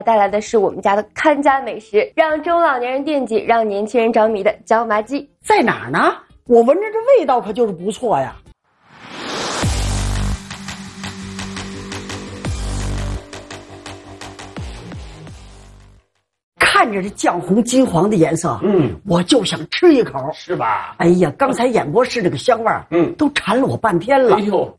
带来的是我们家的看家美食，让中老年人惦记，让年轻人着迷的椒麻鸡。 在哪儿呢？我闻着这味道可就是不错呀。看着这酱红金黄的颜色，我就想吃一口， 是吧？ 哎呀，刚才演播室这个香味儿，都馋了我半天了。 哎呦，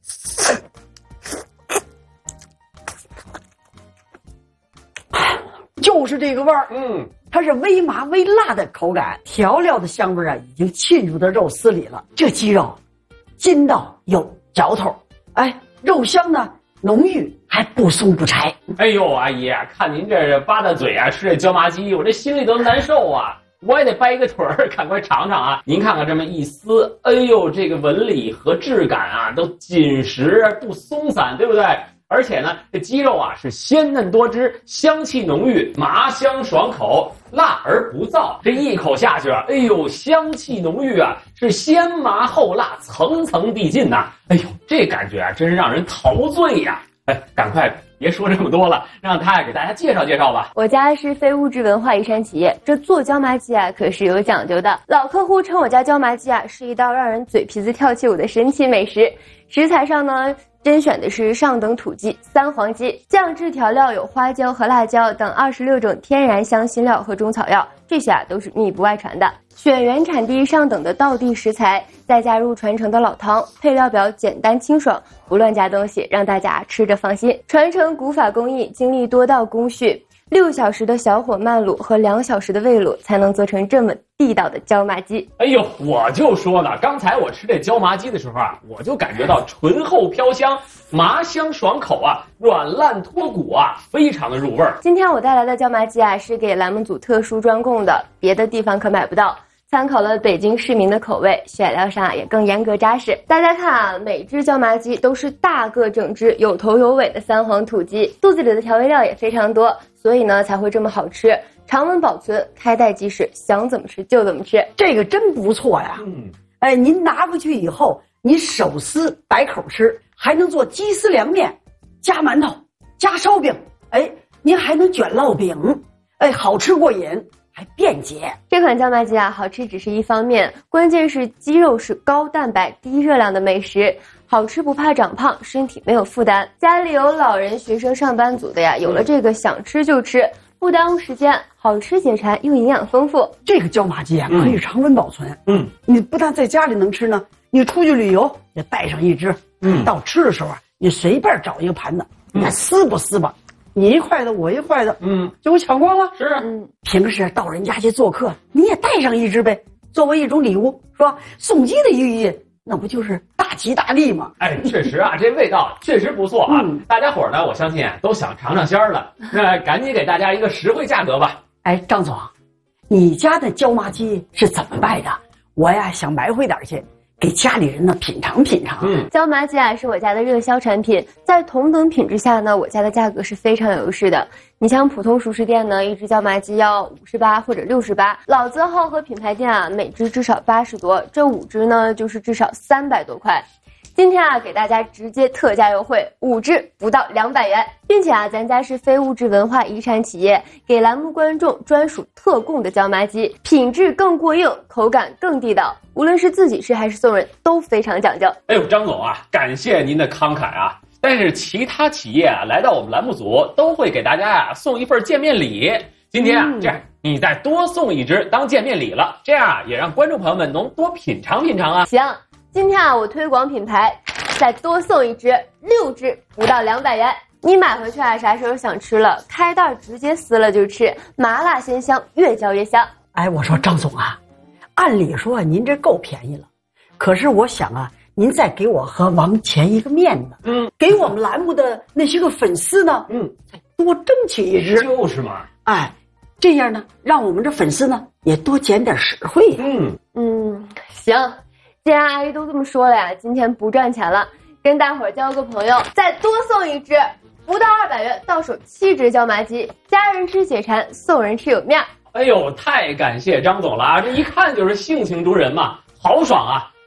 就是这个味儿，它是微麻微辣的口感，调料的香味啊，已经沁入到肉丝里了。这鸡肉筋道有嚼头，哎，肉香呢浓郁，还不松不柴。 哎呦，阿姨，看您这吧嗒嘴啊，吃这椒麻鸡，我这心里都难受啊！我也得掰一个腿儿，赶快尝尝啊！您看看这么一撕，哎呦，这个纹理和质感啊，都紧实不松散，对不对？而且呢，这鸡肉啊是鲜嫩多汁，香气浓郁，麻香爽口，辣而不燥。这一口下去啊，哎呦，香气浓郁啊，是先麻后辣，层层递进呐。哎呦，这感觉啊，真是让人陶醉呀！哎，赶快别说这么多了，让他给大家介绍介绍吧。 我家是非物质文化遗产企业，这做椒麻鸡啊可是有讲究的。老客户称我家椒麻鸡啊是一道让人嘴皮子跳起舞的神奇美食。食材上呢，甄选的是上等土鸡三黄鸡，酱制调料有花椒和辣椒等26种天然香辛料和中草药，这些啊都是密不外传的。选原产地上等的道地食材，再加入传承的老汤，配料表简单清爽，不乱加东西，让大家吃着放心。传承古法工艺，经历多道工序，6小时的小火慢卤和2小时的微卤，才能做成这么地道的椒麻鸡。 哎呦，我就说了，刚才我吃这椒麻鸡的时候啊，我就感觉到醇厚飘香，麻香爽口啊，软烂脱骨啊，非常的入味儿。 今天我带来的椒麻鸡啊，是给栏目组特殊专供的，别的地方可买不到。参考了北京市民的口味，选料上也更严格扎实。大家看啊，每只椒麻鸡都是大个整只、有头有尾的三黄土鸡，肚子里的调味料也非常多，所以呢才会这么好吃。常温保存，开袋即食，想怎么吃就怎么吃。 这个真不错呀。哎，您拿回去以后，你手撕摆口吃，还能做鸡丝凉面，加馒头，加烧饼，哎，您还能卷烙饼，哎，好吃过瘾。还便捷。 这款椒麻鸡啊，好吃只是一方面，关键是鸡肉是高蛋白低热量的美食，好吃不怕长胖，身体没有负担。家里有老人、学生、上班族的呀，有了这个想吃就吃，不耽误时间，好吃解馋又营养丰富。 这个椒麻鸡啊，可以常温保存。你不但在家里能吃呢，你出去旅游也带上一只。到吃的时候啊，你随便找一个盘子，你看撕吧撕吧。你一块的，我一块的，就给抢光了。 是啊， 平时到人家去做客，你也带上一只呗，作为一种礼物，是吧？送鸡的寓意，那不就是大吉大利吗？ 哎，确实啊，这味道确实不错啊。大家伙呢，我相信都想尝尝鲜了。那赶紧给大家一个实惠价格吧。 哎，张总，你家的椒麻鸡是怎么卖的？我呀想买回点去。给家里人呢品尝品尝。 椒麻鸡啊是我家的热销产品，在同等品质下呢，我家的价格是非常有优势的。你像普通熟食店呢，一只椒麻鸡要58或者68，老字号和品牌店啊，每只至少80多，这5只呢就是至少300多块。今天啊，给大家直接特价优惠，5只不到200元，并且啊，咱家是非物质文化遗产企业，给栏目观众专属特供的椒麻鸡，品质更过硬，口感更地道，无论是自己吃还是送人都非常讲究。 哎呦，张总啊，感谢您的慷慨啊！但是其他企业啊，来到我们栏目组都会给大家啊送一份见面礼。今天啊，这样你再多送一只当见面礼了，这样啊，也让观众朋友们能多品尝品尝啊。 行。今天啊，我推广品牌，再多送一只，6只不到200元。你买回去啊，啥时候想吃了，开袋直接撕了就吃，麻辣鲜香，越嚼越香。 哎，我说张总啊，按理说啊，您这够便宜了，可是我想啊，您再给我和王钱一个面子，给我们栏目的那些个粉丝呢，再多争取一只。 就是嘛， 哎，这样呢，让我们这粉丝呢也多捡点实惠呀。 行。既然阿姨都这么说了呀，今天不赚钱了，跟大伙儿交个朋友，再多送一只，不到200元，到手7只椒麻鸡，家人吃解馋，送人吃有面。 哎呦，太感谢张总了啊！这一看就是性情中人嘛，豪爽啊！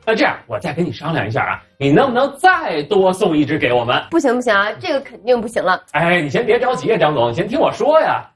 那这样，我再跟你商量一下啊，你能不能再多送一只给我们？ 不行不行啊，这个肯定不行了。 哎，你先别着急啊，张总，你先听我说呀。